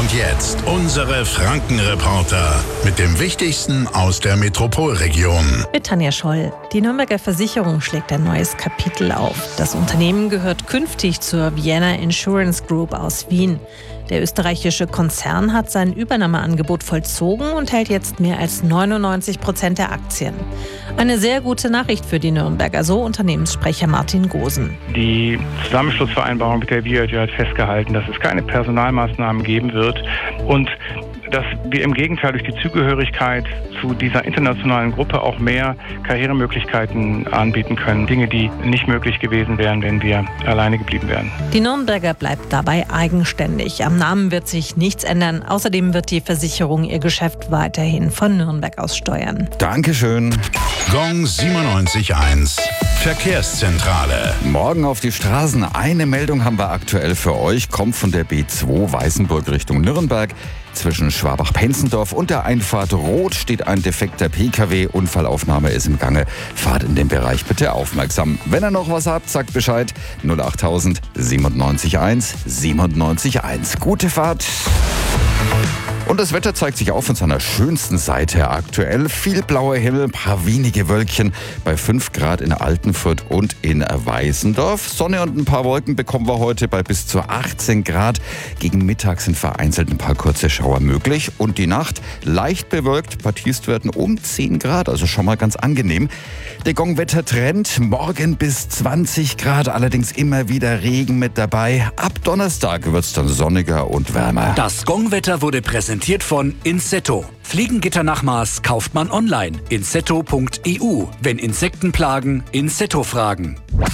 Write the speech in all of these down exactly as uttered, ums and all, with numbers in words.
Und jetzt unsere Franken-Reporter mit dem Wichtigsten aus der Metropolregion. Mit Tanja Scholl. Die Nürnberger Versicherung schlägt ein neues Kapitel auf. Das Unternehmen gehört künftig zur Vienna Insurance Group aus Wien. Der österreichische Konzern hat sein Übernahmeangebot vollzogen und hält jetzt mehr als neunundneunzig Prozent der Aktien. Eine sehr gute Nachricht für die Nürnberger, so Unternehmenssprecher Martin Gosen. Die Zusammenschlussvereinbarung mit der Viaggio hat festgehalten, dass es keine Personalmaßnahmen geben wird und dass wir im Gegenteil durch die Zugehörigkeit zu dieser internationalen Gruppe auch mehr Karrieremöglichkeiten anbieten können. Dinge, die nicht möglich gewesen wären, wenn wir alleine geblieben wären. Die Nürnberger bleibt dabei eigenständig. Am Namen wird sich nichts ändern. Außerdem wird die Versicherung ihr Geschäft weiterhin von Nürnberg aus steuern. Dankeschön. Gong siebenundneunzig Komma eins. Verkehrszentrale. Morgen auf die Straßen. Eine Meldung haben wir aktuell für euch. Kommt von der B zwei Weißenburg Richtung Nürnberg. Zwischen Schwabach-Penzendorf und der Einfahrt Rot steht ein defekter P K W. Unfallaufnahme ist im Gange. Fahrt in dem Bereich bitte aufmerksam. Wenn ihr noch was habt, sagt Bescheid. null achttausend siebenundneunzig eins siebenundneunzig eins. Gute Fahrt. Und das Wetter zeigt sich auch von seiner schönsten Seite aktuell. Viel blauer Himmel, ein paar wenige Wölkchen bei fünf Grad in Altenfurt und in Weißendorf. Sonne und ein paar Wolken bekommen wir heute bei bis zu achtzehn Grad. Gegen Mittag sind vereinzelt ein paar kurze Schauer möglich. Und die Nacht leicht bewölkt, bei Tiefstwerten um zehn Grad, also schon mal ganz angenehm. Der Gong-Wetter-Trend, morgen bis zwanzig Grad, allerdings immer wieder Regen mit dabei. Ab Donnerstag wird es dann sonniger und wärmer. Das Gong-Wetter wurde präsentiert von Insetto. Fliegengitternachmaß kauft man online. insetto punkt e u. Wenn Insekten plagen, Insetto fragen.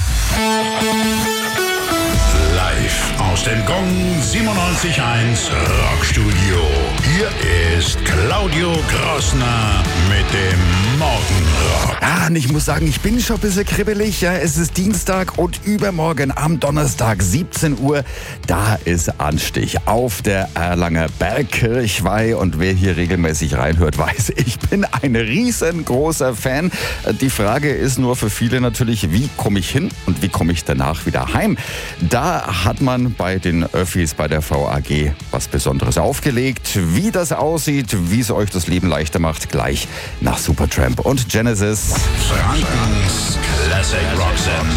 Live aus dem Gong siebenundneunzig Komma eins Rockstudio. Hier ist Claudio Grossner mit dem Morgenrock. Ah, und ich muss sagen, ich bin schon ein bisschen kribbelig. Ja, es ist Dienstag und übermorgen am Donnerstag siebzehn Uhr. Da ist Anstich auf der Erlanger Bergkirchweih. Und wer hier regelmäßig reinhört, weiß, ich bin ein riesengroßer Fan. Die Frage ist nur für viele natürlich, wie komme ich hin und wie komme ich danach wieder heim? Da hat man bei den Öffis bei der V A G was Besonderes aufgelegt. Wie das aussieht, wie es euch das Leben leichter macht, gleich nach Supertramp und Genesis. Frankens Classic Rock Sender.